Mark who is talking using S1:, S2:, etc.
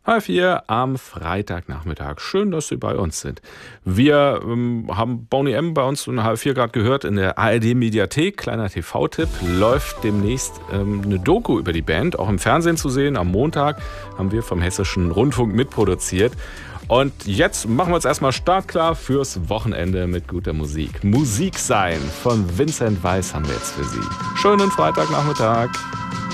S1: H4 am Freitagnachmittag. Schön, dass Sie bei uns sind. Wir haben Boney M. bei uns in H4 gerade gehört in der ARD-Mediathek. Kleiner TV-Tipp, läuft demnächst eine Doku über die Band, auch im Fernsehen zu sehen. Am Montag haben wir vom Hessischen Rundfunk mitproduziert. Und jetzt machen wir uns erstmal startklar fürs Wochenende mit guter Musik. Musik sein von Vincent Weiss haben wir jetzt für Sie. Schönen Freitagnachmittag.